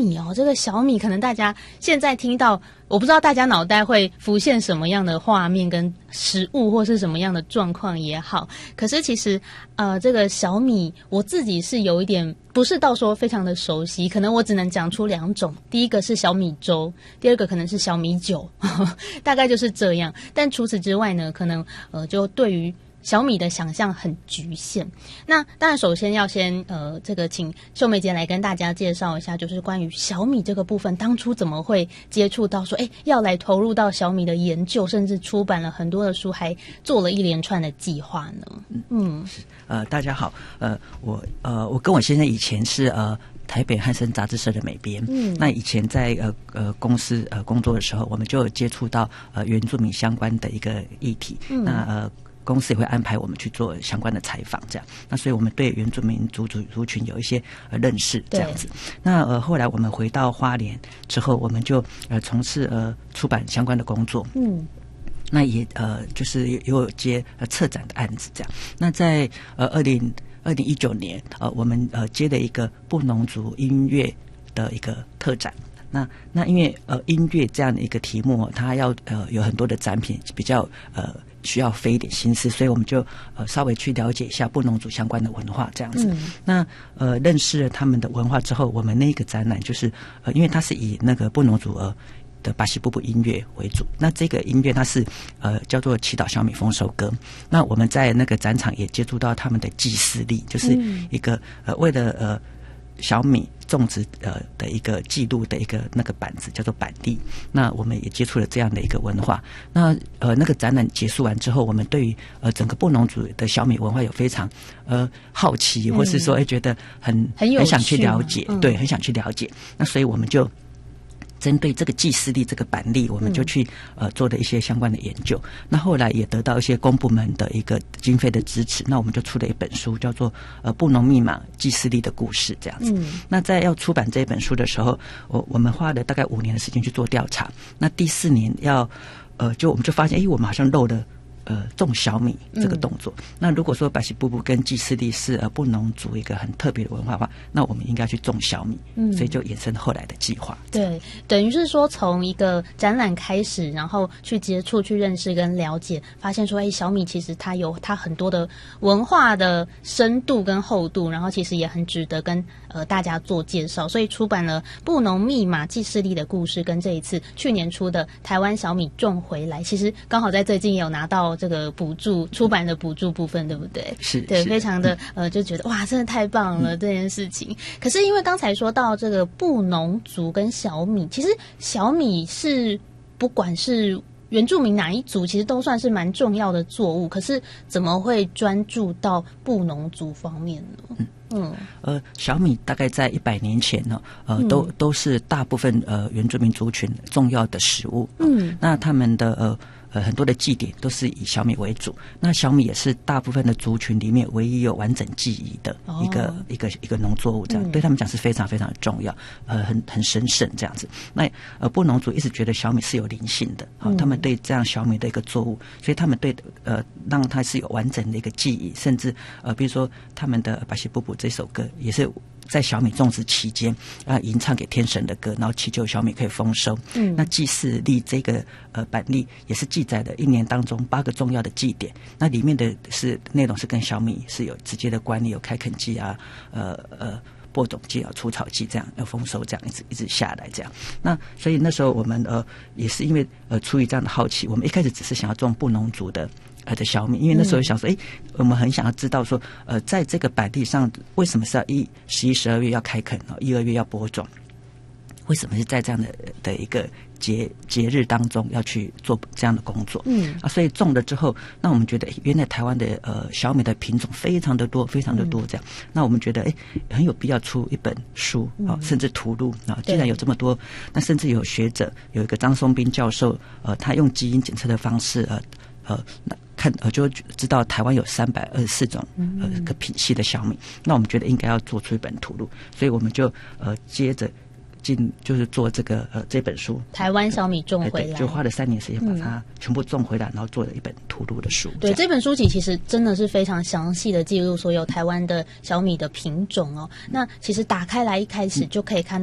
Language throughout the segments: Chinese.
米哦，这个小米可能大家现在听到，我不知道大家脑袋会浮现什么样的画面跟食物或是什么样的状况也好，可是其实这个小米我自己是有一点不是到说非常的熟悉，可能我只能讲出2种，第一个是小米粥，第二个可能是小米酒大概就是这样。但除此之外呢，可能就对于小米的想象很局限。那当然首先要先这个请秀梅姐来跟大家介绍一下，就是关于小米这个部分当初怎么会接触到说要来投入到小米的研究，甚至出版了很多的书，还做了一连串的计划呢。 大家好，我跟我先生以前是台北汉声杂志社的美编，那以前在公司工作的时候，我们就有接触到原住民相关的一个议题，那公司也会安排我们去做相关的采访，这样。那所以我们对原住民族群有一些认识，这样子。那后来我们回到花莲之后，我们就从事出版相关的工作。那也就是有接策展的案子，这样。那在2019年，我们接了一个布农族音乐的一个特展。那因为音乐这样的一个题目，它要有很多的展品，比较需要费一点心思，所以我们就稍微去了解一下布农族相关的文化这样子。那认识了他们的文化之后，我们那个展览就是因为它是以那个布农族的巴西布布音乐为主，那这个音乐它是叫做祈祷小米丰收歌。那我们在那个展场也接触到他们的祭祀历，就是一个为了小米种植的一个记录的一个那个板子叫做板地，那我们也接触了这样的一个文化。那那个展览结束完之后，我们对于整个布农族的小米文化有非常好奇，或是说觉得很想去了解，对，很想去了解。那所以我们就针对这个祭祀历这个板例，我们就去做了一些相关的研究。那后来也得到一些公部门的一个经费的支持，那我们就出了一本书，叫做布农密码祭祀历的故事这样子。那在要出版这本书的时候，我们花了大概5年的时间去做调查。那第4年我们就发现，我们好像漏了种小米这个动作。那如果说巴西布布跟祭祀历是布农族一个很特别的文化的话，那我们应该去种小米，所以就衍生后来的计划。 对，等于是说从一个展览开始，然后去接触、去认识跟了解，发现说，小米其实它有它很多的文化的深度跟厚度，然后其实也很值得跟大家做介绍，所以出版了布农密码祭祀历的故事，跟这一次去年出的台湾小米种回来，其实刚好在最近也有拿到这个补助，出版的补助部分，对不对？ 是， 对，非常的就觉得哇，真的太棒了，这件事情。可是因为刚才说到这个布农族跟小米，其实小米是不管是原住民哪一族，其实都算是蛮重要的作物，可是怎么会专注到布农族方面呢？ 小米大概在100年前呢，都是大部分原住民族群重要的食物。那他们的很多的祭典都是以小米为主。那小米也是大部分的族群里面唯一有完整记忆的一个农作物，这样对他们讲是非常非常的重要，很神圣这样子。那布农族一直觉得小米是有灵性的，他们对这样小米的一个作物，所以他们对让它是有完整的一个记忆，甚至比如说他们的巴西布布这首歌也是在小米种植期间吟唱给天神的歌，然后祈求小米可以丰收。那祭祀历这个板例也是记载了1年当中8个重要的祭典，那里面的内容是跟小米是有直接的关联，有开垦季播种季除草季这样要丰收，这样一直下来这样。那所以那时候我们也是因为出于这样的好奇，我们一开始只是想要种布农族的小米，因为那时候想说我们很想要知道说在这个板地上为什么是要11、12月要开垦，1、2月要播种，为什么是在这样的一个节日当中要去做这样的工作？所以种了之后，那我们觉得原来台湾的小米的品种非常的多，非常的多这样。那我们觉得很有必要出一本书甚至图录既然有这么多，那甚至有学者有一个张松斌教授，他用基因检测的方式就知道台湾有324种个品系的小米。那我们觉得应该要做出一本图录，所以我们就接着就是做这本书台湾小米种回来，就花了3年时间把它全部种回来，然后做了一本图录的书。对，这本书籍其实真的是非常详细的记录所有台湾的小米的品种那其实打开来一开始就可以看到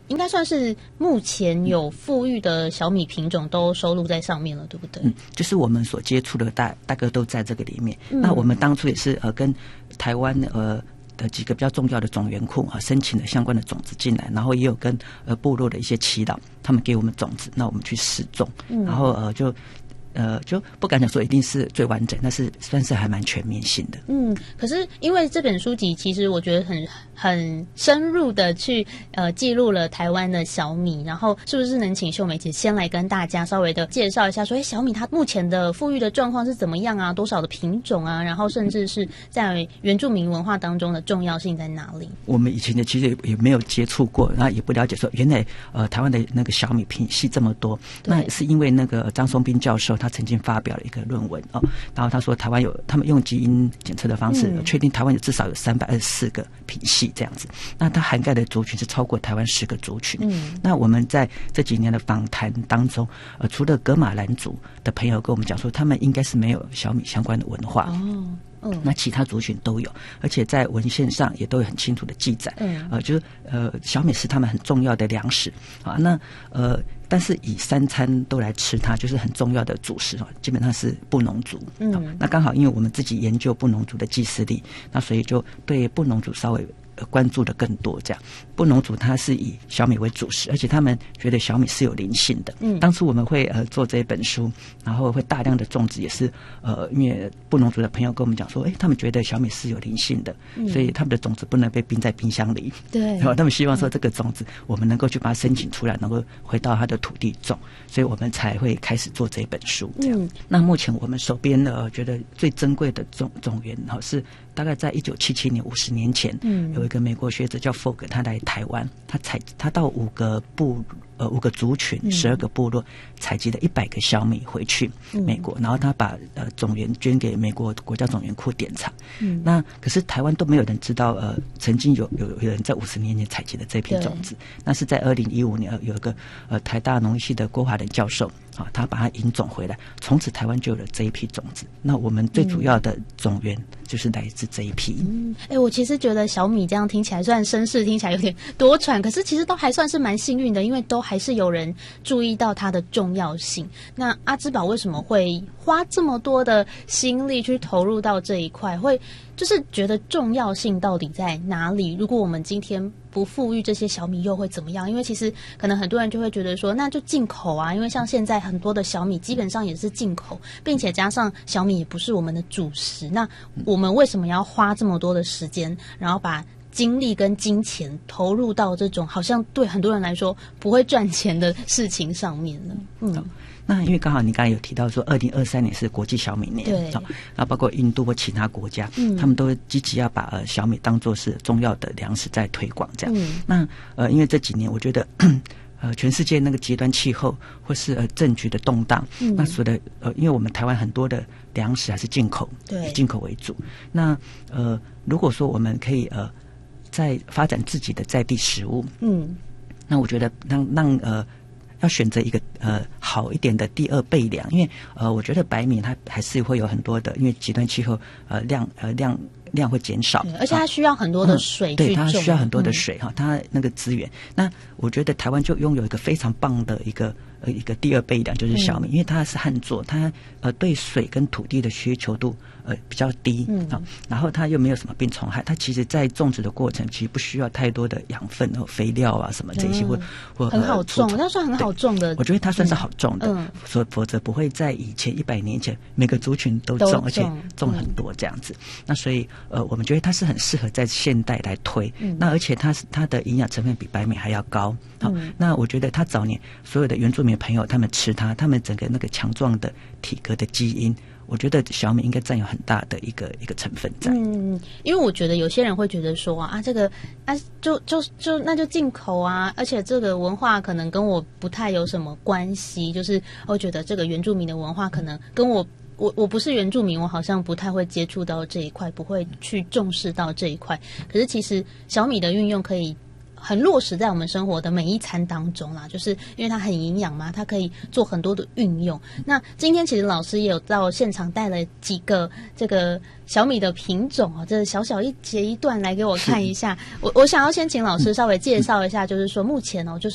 应该算是目前有富裕的小米品种都收录在上面了，对不对？ 就是我们所接触的大概都在这个里面。那我们当初也是跟台湾的几个比较重要的种源库申请了相关的种子进来，然后也有跟部落的一些耆老，他们给我们种子，那我们去试种，然后就不敢讲说一定是最完整，但是算是还蛮全面性的。 可是因为这本书籍，其实我觉得很深入的去记录了台湾的小米，然后是不是能请秀美姐先来跟大家稍微的介绍一下，说小米它目前的富裕的状况是怎么样啊？多少的品种啊？然后甚至是在原住民文化当中的重要性在哪里？我们以前其实也没有接触过，然后也不了解说原来台湾的那个小米品系这么多。那是因为那个张松斌教授他曾经发表了一个论文然后他说台湾他们用基因检测的方式确定台湾至少有324个品系这样子，那它涵盖的族群是超过台湾10个族群。那我们在这几年的访谈当中除了噶玛兰族的朋友跟我们讲说他们应该是没有小米相关的文化那其他族群都有，而且在文献上也都有很清楚的记载就是小米是他们很重要的粮食但是以3餐都来吃它，就是很重要的主食基本上是布农族那刚好因为我们自己研究布农族的祭祀历，那所以就对布农族稍微关注的更多。这样布农族它是以小米为主食，而且他们觉得小米是有灵性的当初我们会做这本书，然后会大量的种植，也是因为布农族的朋友跟我们讲说他们觉得小米是有灵性的所以他们的种子不能被冰在冰箱里，对，然后他们希望说这个种子我们能够去把它申请出来，能够回到它的土地种，所以我们才会开始做这本书这样那目前我们手边觉得最珍贵的种源是大概在1977年50年前有一个美国学者叫 Fogg， 他来台湾，他到5个族群12个部落采集了100个小米回去美国然后他把种源捐给美国国家种源库典藏那可是台湾都没有人知道曾经有人在50年前采集的这批种子，那是在2015年有一个台大农艺系的郭华仁教授他把它引种回来，从此台湾就有了这一批种子，那我们最主要的种源就是来自这一批我其实觉得小米这样听起来虽然声势听起来有点多舛，可是其实都还算是蛮幸运的，因为都还是有人注意到它的重要性。那阿芝宝为什么会花这么多的心力去投入到这一块，会就是觉得重要性到底在哪里？如果我们今天不富裕这些小米又会怎么样？因为其实可能很多人就会觉得说那就进口啊，因为像现在很多的小米基本上也是进口，并且加上小米也不是我们的主食，那我们为什么要花这么多的时间，然后把精力跟金钱投入到这种好像对很多人来说不会赚钱的事情上面呢？ 那因为刚好你刚才有提到说2023年是国际小米年，对，那包括印度或其他国家他们都积极要把小米当作是重要的粮食在推广这样那因为这几年我觉得全世界那个极端气候或是政局的动荡那所的因为我们台湾很多的粮食还是进口，以进口为主，那如果说我们可以在发展自己的在地食物那我觉得让要选择一个好一点的第二备粮，因为我觉得白米它还是会有很多的，因为极端气候量会减少， 而且它需要很多的水去种， 对，它需要很多的水它那个资源。那我觉得台湾就拥有一个非常棒的一个第二备粮，就是小米，因为它是旱作，它对水跟土地的需求度比较低然后它又没有什么病虫害，它其实在种植的过程其实不需要太多的养分和肥料啊什么这些或很好种，那算很好种的， 我觉得它算是好种的否则不会在以前100年前每个族群都种而且种很多这样子那所以我们觉得它是很适合在现代来推那而且它的营养成分比白米还要高那我觉得它早年所有的原住民朋友他们吃它，他们整个那个强壮的体格的基因，我觉得小米应该占有很大的一个成分在因为我觉得有些人会觉得说这个就那就进口啊，而且这个文化可能跟我不太有什么关系，就是我觉得这个原住民的文化可能跟我不是原住民，我好像不太会接触到这一块，不会去重视到这一块。可是其实小米的运用可以很落实在我们生活的每一餐当中啦，就是因为它很营养嘛，它可以做很多的运用。那今天其实老师也有到现场带了几个这个小米的品种哦，这小小一节一段来给我看一下。我想要先请老师稍微介绍一下，就是说目前哦，就是